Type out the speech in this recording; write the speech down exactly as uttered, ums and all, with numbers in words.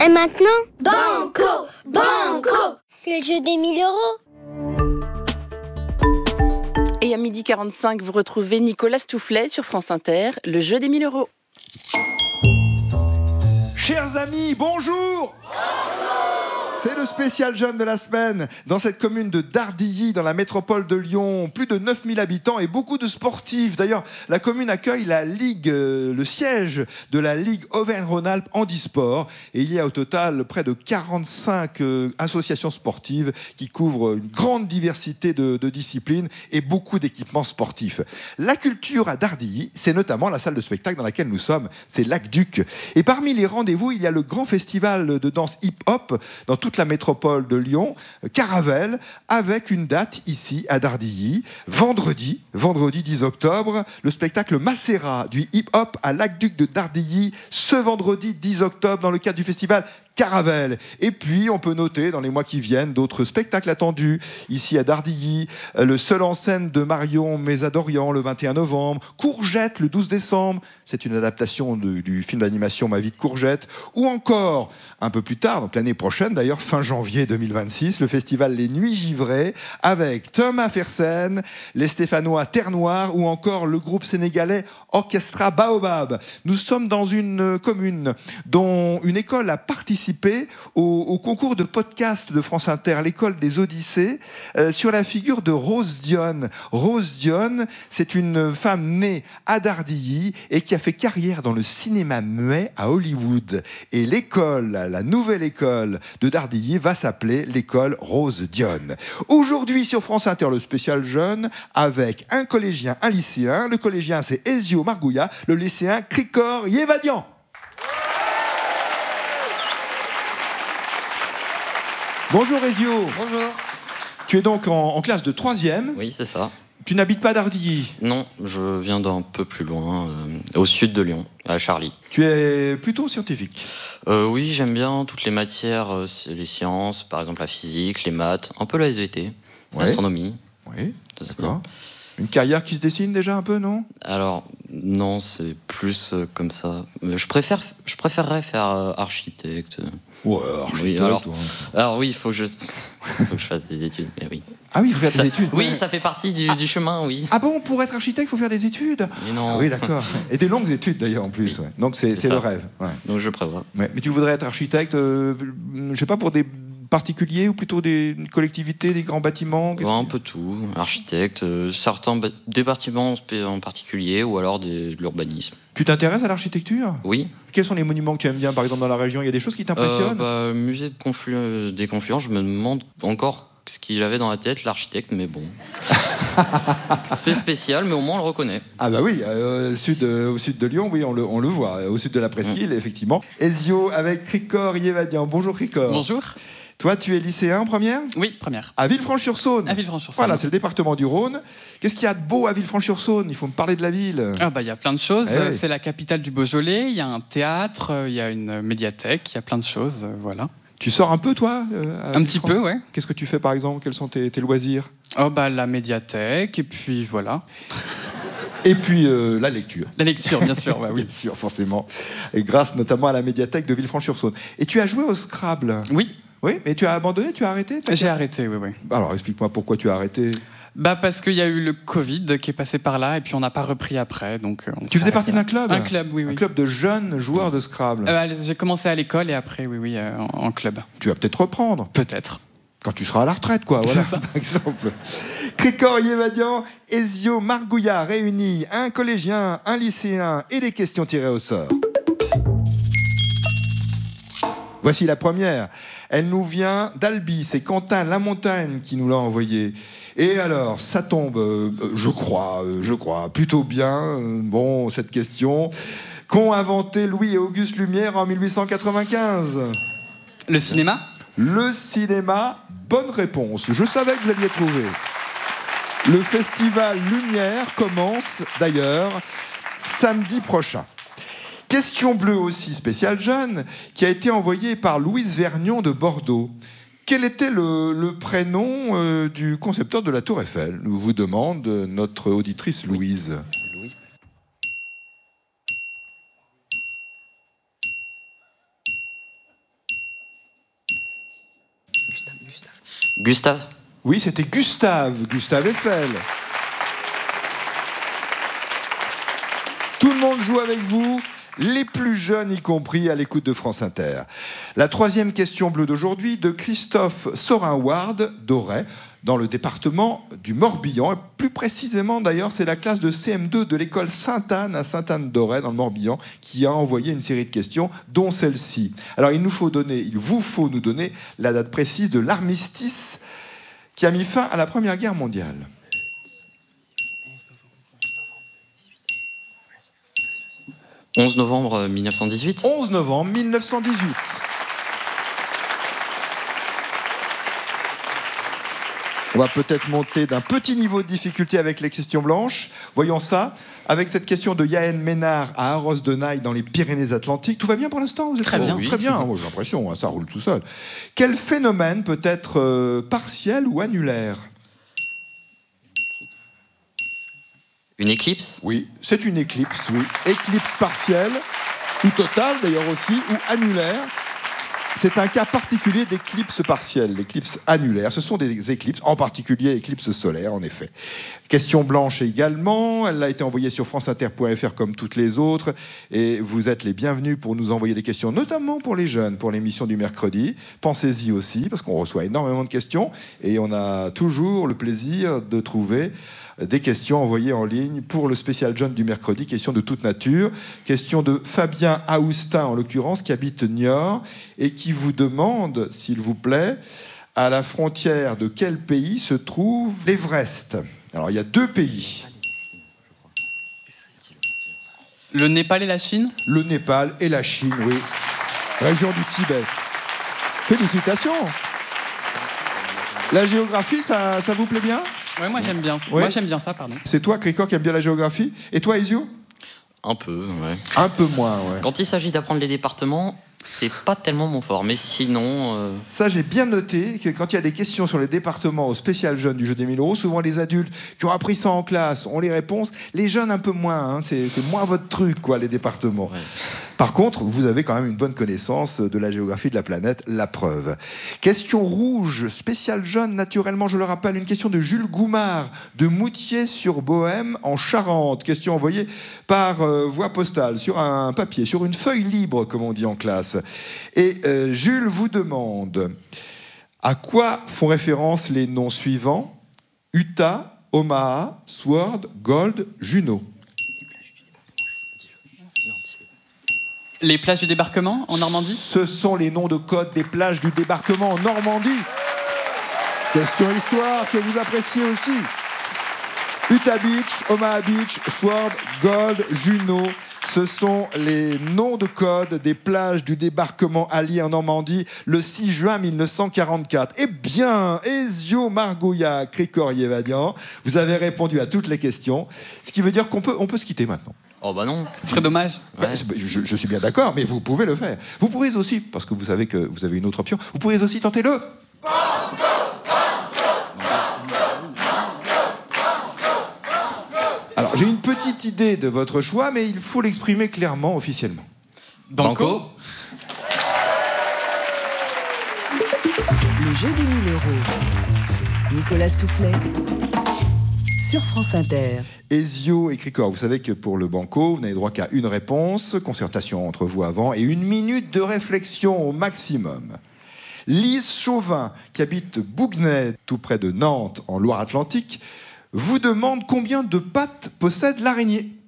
Et maintenant, Banco, banco, c'est le jeu des mille euros. Et à midi quarante-cinq, vous retrouvez Nicolas Stoufflet sur France Inter, le jeu des mille euros. Chers amis, bonjour. C'est le spécial jeune de la semaine. Dans cette commune de Dardilly, dans la métropole de Lyon, plus de neuf mille habitants et beaucoup de sportifs. D'ailleurs, la commune accueille la Ligue, euh, le siège de la Ligue Auvergne-Rhône-Alpes Handisport. Et il y a au total près de quarante-cinq euh, associations sportives qui couvrent une grande diversité de, de disciplines et beaucoup d'équipements sportifs. La culture à Dardilly, c'est notamment la salle de spectacle dans laquelle nous sommes, c'est l'Aqueduc. Et parmi les rendez-vous, il y a le grand festival de danse hip-hop dans toute la métropole de Lyon, Caravelle, avec une date ici à Dardilly, vendredi, vendredi dix octobre, le spectacle Macérat du hip-hop à l'Aqueduc de Dardilly, ce vendredi dix octobre dans le cadre du festival Caravelle. Et puis, on peut noter dans les mois qui viennent d'autres spectacles attendus ici à Dardilly. Le seul en scène de Marion Mésadorian le vingt et un novembre. Courgette le douze décembre. C'est une adaptation de, du film d'animation Ma vie de Courgette. Ou encore, un peu plus tard, donc l'année prochaine d'ailleurs, fin janvier deux mille vingt-six, le festival Les Nuits Givrées avec Thomas Fersen, les Stéphanois Terre Noire ou encore le groupe sénégalais Orchestra Baobab. Nous sommes dans une commune dont une école a participé Au, au concours de podcast de France Inter, l'école des Odyssées, euh, sur la figure de Rose Dionne. Rose Dionne, c'est une femme née à Dardilly et qui a fait carrière dans le cinéma muet à Hollywood. Et l'école, la nouvelle école de Dardilly va s'appeler l'école Rose Dionne. Aujourd'hui sur France Inter, le spécial jeune, avec un collégien, un lycéen. Le collégien, c'est Ezio Margouilla, le lycéen Krikor Yevadian. Bonjour Ezio. Bonjour. Tu es donc en, en classe de troisième. Oui, c'est ça. Tu n'habites pas Dardilly? Non, je viens d'un peu plus loin, euh, au sud de Lyon, à Charly. Tu es plutôt scientifique? euh, Oui, j'aime bien toutes les matières, euh, les sciences, par exemple la physique, les maths, un peu la S V T, ouais. L'astronomie. Oui, Ça, c'est d'accord. bien. Une carrière qui se dessine déjà un peu, non? Alors, non, c'est plus euh, comme ça. Mais Je, préfère, je préférerais faire euh, architecte. Ouais, architecte. Oui, alors, toi. alors oui, il faut que je, faut que je fasse des études, mais oui. Ah oui, il faut faire Ça- des études. Oui, ouais. ça fait partie du, du chemin, oui. Ah bon, pour être architecte, il faut faire des études? Mais non. Ah oui, d'accord. Et des longues études d'ailleurs en plus. Oui. Ouais. Donc c'est, C'est c'est ça. le rêve. Ouais. Donc je prévois. Ouais. Mais tu voudrais être architecte, euh, je sais pas, pour des particuliers ou plutôt des collectivités, des grands bâtiments? Qu'est-ce Ouais, un que- peu tout, architecte, euh, certains ba- des bâtiments en spé- en particulier ou alors des- de l'urbanisme. Tu t'intéresses à l'architecture? Oui. Quels sont les monuments que tu aimes bien, par exemple, dans la région? Il y a des choses qui t'impressionnent? Euh, bah, musée de Conflu- des Confluents, je me demande encore ce qu'il avait dans la tête, l'architecte, mais bon. C'est spécial, mais au moins on le reconnaît. Ah bah oui, euh, sud, euh, au sud de Lyon, oui, on le, on le voit. Au sud de la Presqu'île, effectivement. Ezio avec Krikor Yevadian. Bonjour Krikor. Bonjour. Toi, tu es lycéen en première? Oui, première. À Villefranche-sur-Saône. À Villefranche-sur-Saône. Voilà, c'est le département du Rhône. Qu'est-ce qu'il y a de beau à Villefranche-sur-Saône? Il faut me parler de la ville. Ah bah il y a plein de choses. Eh oui. C'est la capitale du Beaujolais. Il y a un théâtre, euh, il y a une médiathèque, il y a plein de choses. euh, Voilà. Tu sors un peu, toi euh, à Un petit Villefranche- peu, ouais. Qu'est-ce que tu fais, par exemple? Quels sont tes, tes loisirs? Oh bah la médiathèque et puis voilà. Et puis, euh, la lecture. La lecture, bien sûr. Bah oui. Bien sûr, forcément. Et grâce notamment à la médiathèque de Villefranche-sur-Saône. Et tu as joué au Scrabble? Oui, Oui, mais tu as abandonné, tu as arrêté? T'as- j'ai arrêté. Oui, oui. Alors, explique-moi pourquoi tu as arrêté. Bah parce qu'il y a eu le Covid qui est passé par là et puis on n'a pas repris après. Donc euh, on Tu s'est faisais partie arrêté d'un là. club? Un club, oui, Un oui. club de jeunes joueurs de Scrabble. Euh, allez, j'ai commencé à l'école et après, oui, oui, euh, en, en club. Tu vas peut-être reprendre. Peut-être. Quand tu seras à la retraite, quoi. Voilà, C'est ça. par exemple. Krikor Yevadian, Ezio Margouilla réunit un collégien, un lycéen et des questions tirées au sort. Voici la première. Elle nous vient d'Albi. C'est Quentin Lamontagne qui nous l'a envoyée. Et alors, ça tombe, euh, je crois, euh, je crois, plutôt bien. euh, bon, cette question. Qu'ont inventé Louis et Auguste Lumière en mille huit cent quatre-vingt-quinze? Le cinéma? Le cinéma, bonne réponse. Je savais que vous alliez trouver. Le festival Lumière commence d'ailleurs samedi prochain. Question bleue aussi, spéciale jeune, qui a été envoyée par Louise Vergnon de Bordeaux. Quel était le, le prénom euh, du concepteur de la Tour Eiffel? Nous vous demande euh, notre auditrice Louise. Louis. Gustave. Oui, c'était Gustave, Gustave Eiffel. Tout le monde joue avec vous, les plus jeunes y compris, à l'écoute de France Inter. La troisième question bleue d'aujourd'hui, de Christophe Sorin-Ward d'Auray, dans le département du Morbihan. Et plus précisément, d'ailleurs, c'est la classe de C M deux de l'école Sainte-Anne à Sainte-Anne-d'Auray, dans le Morbihan, qui a envoyé une série de questions, dont celle-ci. Alors, il nous faut donner, il vous faut nous donner la date précise de l'armistice qui a mis fin à la Première Guerre mondiale. onze novembre mille neuf cent dix-huit. onze novembre mille neuf cent dix-huit. On va peut-être monter d'un petit niveau de difficulté avec les questions blanches. Voyons ça. Avec cette question de Yael Ménard à Arros-de-Naï dans les Pyrénées-Atlantiques. Tout va bien pour l'instant? Vous êtes Très bien. Oui. Très bien, moi j'ai l'impression, hein, ça roule tout seul. Quel phénomène peut être euh, partiel ou annulaire? Une éclipse? Oui, c'est une éclipse, oui. Éclipse partielle, ou totale d'ailleurs aussi, ou annulaire. C'est un cas particulier d'éclipse partielle, l'éclipse annulaire. Ce sont des éclipses, en particulier éclipse solaire, en effet. Question blanche également. Elle a été envoyée sur franceinter point f r comme toutes les autres. Et vous êtes les bienvenus pour nous envoyer des questions, notamment pour les jeunes, pour l'émission du mercredi. Pensez-y aussi, parce qu'on reçoit énormément de questions. Et on a toujours le plaisir de trouver des questions envoyées en ligne pour le spécial jeune du mercredi, questions de toute nature. Question de Fabien Aoustin, en l'occurrence, qui habite Niort et qui vous demande, s'il vous plaît, à la frontière de quel pays se trouve l'Everest? Alors, il y a deux pays. Le Népal et la Chine? Le Népal et la Chine, oui. Région du Tibet. Félicitations. La géographie, ça, ça vous plaît bien? Ouais, moi j'aime bien. Ouais. Moi j'aime bien ça, pardon. C'est toi, Cricor, qui aime bien la géographie? Et toi, Ezio? Un peu, ouais. Un peu moins, ouais. Quand il s'agit d'apprendre les départements, c'est pas tellement mon fort. Mais sinon... Euh... Ça, j'ai bien noté que quand il y a des questions sur les départements au spécial jeunes du jeu des mille euros, souvent les adultes qui ont appris ça en classe ont les réponses. Les jeunes, un peu moins. Hein. C'est, c'est moins votre truc, quoi, les départements. Ouais. Par contre, vous avez quand même une bonne connaissance de la géographie de la planète, la preuve. Question rouge, spécial jeune, naturellement, je le rappelle, une question de Jules Goumard, de Moutier-sur-Bohême, en Charente. Question envoyée par euh, voie postale, sur un papier, sur une feuille libre, comme on dit en classe. Et euh, Jules vous demande, à quoi font référence les noms suivants? Utah, Omaha, Sword, Gold, Juno. Les plages du débarquement en Normandie? Ce sont les noms de code des plages du débarquement en Normandie. Question histoire que vous appréciez aussi. Utah Beach, Omaha Beach, Sword, Gold, Juno. Ce sont les noms de code des plages du débarquement allié en Normandie le six juin mille neuf cent quarante-quatre. Eh bien, Ezio Margouillat, Cricor Yevadian, vous avez répondu à toutes les questions, ce qui veut dire qu'on peut, on peut se quitter maintenant. Oh bah non. Ce serait dommage. Ouais. Bah, je, je suis bien d'accord, mais vous pouvez le faire. Vous pouvez aussi, parce que vous savez que vous avez une autre option, vous pouvez aussi tenter le... Alors, j'ai une petite idée de votre choix, mais il faut l'exprimer clairement, officiellement. Banco. Le jeu des mille euros. Nicolas Toufflet sur France Inter. Ezio et Cricor, vous savez que pour le Banco, vous n'avez droit qu'à une réponse, concertation entre vous avant, et une minute de réflexion au maximum. Lise Chauvin, qui habite Bouguenais, tout près de Nantes, en Loire-Atlantique, vous demande combien de pattes possède l'araignée.